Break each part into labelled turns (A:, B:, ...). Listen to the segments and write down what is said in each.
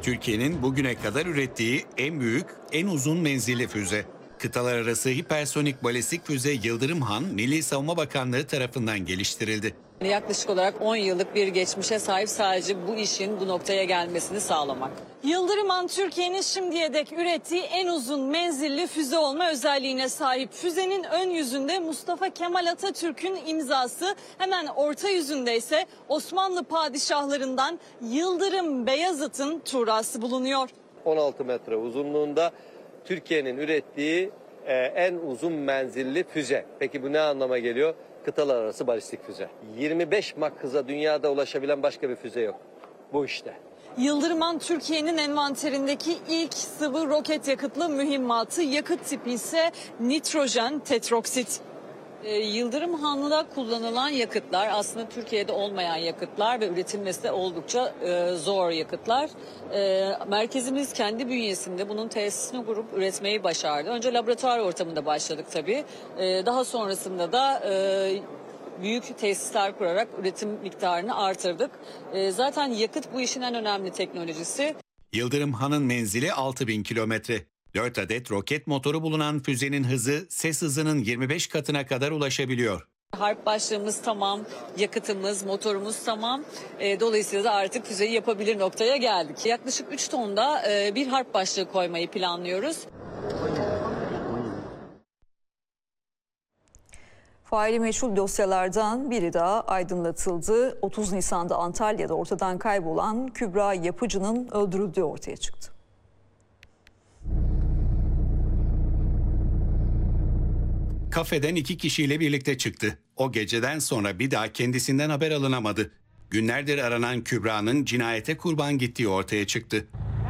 A: Türkiye'nin bugüne kadar ürettiği en büyük, en uzun menzilli füze. Kıtalar arası hipersonik balistik füze Yıldırım Han, Milli Savunma Bakanlığı tarafından geliştirildi.
B: Yaklaşık olarak 10 yıllık bir geçmişe sahip, sadece bu işin bu noktaya gelmesini sağlamak.
C: Yıldırım Han, Türkiye'nin şimdiye dek ürettiği en uzun menzilli füze olma özelliğine sahip. Füzenin ön yüzünde Mustafa Kemal Atatürk'ün imzası, hemen orta yüzünde ise Osmanlı padişahlarından Yıldırım Beyazıt'ın tuğrası bulunuyor.
D: 16 metre uzunluğunda Türkiye'nin ürettiği en uzun menzilli füze. Peki bu ne anlama geliyor? Kıtalar arası balistik füze. 25 Mach hıza dünyada ulaşabilen başka bir füze yok. Bu işte.
C: Yıldırım Han, Türkiye'nin envanterindeki ilk sıvı roket yakıtlı mühimmatı. Yakıt tipi ise nitrojen tetroksit.
B: Yıldırım Han'da kullanılan yakıtlar aslında Türkiye'de olmayan yakıtlar ve üretilmesi de oldukça zor yakıtlar. Merkezimiz kendi bünyesinde bunun tesisini kurup üretmeyi başardı. Önce laboratuvar ortamında başladık tabii. Daha sonrasında da büyük tesisler kurarak üretim miktarını artırdık. Zaten yakıt bu işin en önemli teknolojisi.
A: Yıldırım Han'ın menzili 6000 kilometre. 4 adet roket motoru bulunan füzenin hızı ses hızının 25 katına kadar ulaşabiliyor.
B: Harp başlığımız tamam, yakıtımız, motorumuz tamam. Dolayısıyla da artık füzeyi yapabilir noktaya geldik. Yaklaşık 3 tonda bir harp başlığı koymayı planlıyoruz.
E: Faili meçhul dosyalardan biri daha aydınlatıldı. 30 Nisan'da Antalya'da ortadan kaybolan Kübra Yapıcı'nın öldürüldüğü ortaya çıktı.
A: Kafeden 2 kişiyle birlikte çıktı. O geceden sonra bir daha kendisinden haber alınamadı. Günlerdir aranan Kübra'nın cinayete kurban gittiği ortaya çıktı.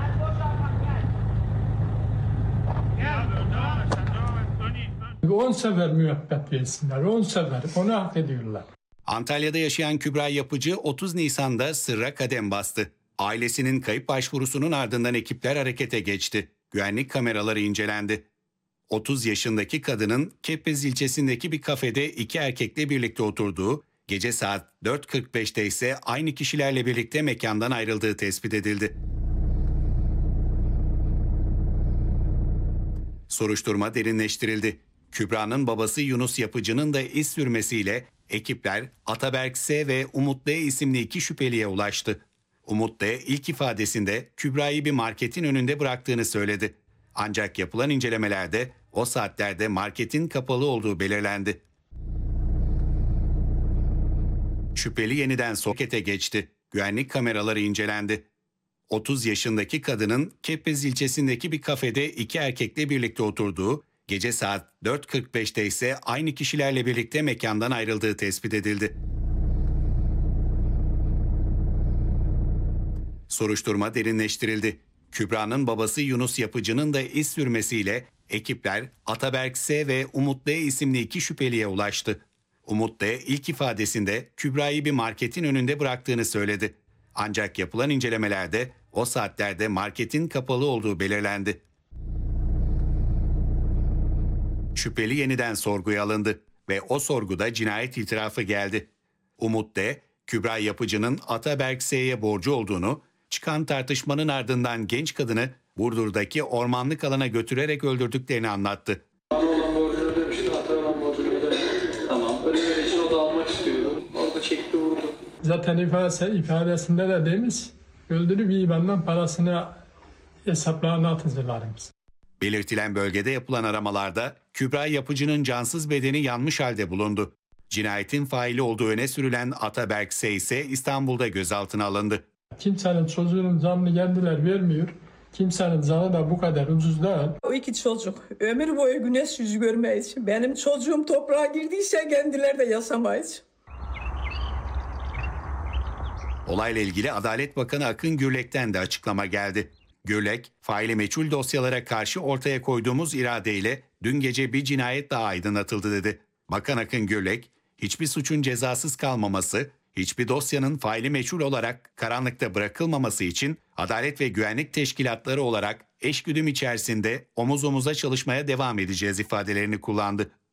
F: 10 sefer müebbet versinler, 10 sefer. Onu hak ediyorlar.
A: Antalya'da yaşayan Kübra Yapıcı 30 Nisan'da sırra kadem bastı. Ailesinin kayıp başvurusunun ardından ekipler harekete geçti. Güvenlik kameraları incelendi. 30 yaşındaki kadının Kepez ilçesindeki bir kafede 2 erkekle birlikte oturduğu, gece saat 4.45'te ise aynı kişilerle birlikte mekandan ayrıldığı tespit edildi. Soruşturma derinleştirildi. Kübra'nın babası Yunus Yapıcı'nın da iz sürmesiyle ekipler Ataberk S. ve Umut D. isimli 2 şüpheliye ulaştı. Umut D. ilk ifadesinde Kübra'yı bir marketin önünde bıraktığını söyledi. Ancak yapılan incelemelerde o saatlerde marketin kapalı olduğu belirlendi. Şüpheli yeniden harekete geçti. Güvenlik kameraları incelendi. 30 yaşındaki kadının Kepez ilçesindeki bir kafede 2 erkekle birlikte oturduğu, gece saat 4.45'te ise aynı kişilerle birlikte mekandan ayrıldığı tespit edildi. Soruşturma derinleştirildi. Kübra'nın babası Yunus Yapıcı'nın da iz sürmesiyle ekipler Ataberk S. ve Umut D. isimli 2 şüpheliye ulaştı. Umut D. ilk ifadesinde Kübra'yı bir marketin önünde bıraktığını söyledi. Ancak yapılan incelemelerde o saatlerde marketin kapalı olduğu belirlendi. Şüpheli yeniden sorguya alındı ve o sorguda cinayet itirafı geldi. Umut D. Kübra Yapıcı'nın Ataberk S.'ye borcu olduğunu, çıkan tartışmanın ardından genç kadını Burdur'daki ormanlık alana götürerek öldürdüklerini anlattı.
F: Zaten ifadesinde de demiş, öldürüp iyi benden parasını hesaplarına atacaklarımız.
A: Belirtilen bölgede yapılan aramalarda Kübra Yapıcı'nın cansız bedeni yanmış halde bulundu. Cinayetin faili olduğu öne sürülen Ataberk S. ise İstanbul'da gözaltına alındı.
F: Kimsenin çocuğunun canını kendiler vermiyor. Kimsenin canı da bu kadar ucuz değil.
G: O 2 çocuk ömür boyu güneş yüzü görmeyiz. Benim çocuğum toprağa girdiyse kendileri de yaşamayız.
A: Olayla ilgili Adalet Bakanı Akın Gürlek'ten de açıklama geldi. Gürlek, faili meçhul dosyalara karşı ortaya koyduğumuz iradeyle dün gece bir cinayet daha aydınlatıldı dedi. Bakan Akın Gürlek, hiçbir suçun cezasız kalmaması, hiçbir dosyanın faili meçhul olarak karanlıkta bırakılmaması için adalet ve güvenlik teşkilatları olarak eşgüdüm içerisinde omuz omuza çalışmaya devam edeceğiz ifadelerini kullandı.